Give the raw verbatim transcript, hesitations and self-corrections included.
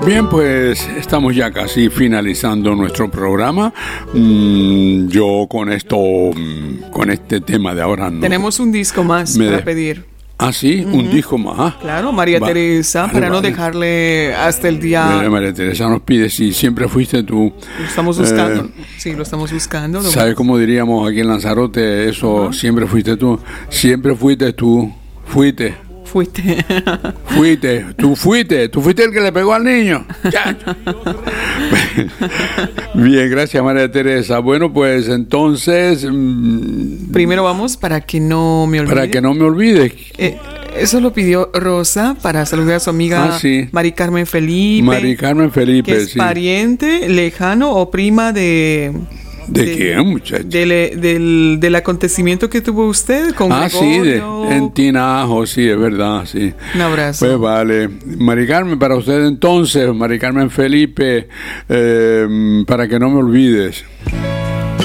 Bien, pues estamos ya casi finalizando nuestro programa. Mm, yo con esto, mm, con este tema de ahora no. Tenemos un disco más Me para de- pedir. Ah, sí, Ujú. un disco más. Claro, María Va- Teresa, vale, para no vale. dejarle hasta el día. Mira, María Teresa nos pide si siempre fuiste tú. Lo estamos buscando. Eh, Sí, lo estamos buscando. Lo- ¿Sabes cómo diríamos aquí en Lanzarote eso? Ajá. Siempre fuiste tú. Siempre fuiste tú. Fuiste. Fuiste. Fuiste. Tú fuiste. Tú fuiste el que le pegó al niño. Ya. Bien, gracias María Teresa. Bueno, pues entonces, mm, Primero vamos para que no me olvide. para que no me olvides, Eh, eso lo pidió Rosa para saludar a su amiga Ah, sí. Mari Carmen Felipe. Mari Carmen Felipe, que es sí. pariente lejano o prima de... ¿De quién, muchacho? Del, del, del acontecimiento que tuvo usted con Ah, sí, de, Gregorio. en Tinajo, sí, es verdad, sí. Un abrazo. Pues vale. Mari Carmen, para usted entonces, Mari Carmen Felipe, eh, para que no me olvides.